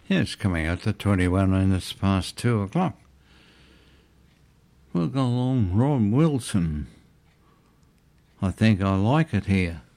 Yeah, it's coming out to 21 minutes past 2 o'clock. We'll go along Ron Wilson. I think I like it here.